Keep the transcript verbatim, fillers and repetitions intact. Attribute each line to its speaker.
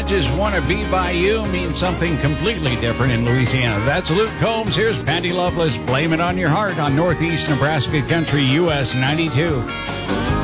Speaker 1: just want to be by you means something completely different in Louisiana. That's Luke Combs. Here's Patty Loveless. Blame It on Your Heart on Northeast Nebraska Country U S ninety-two.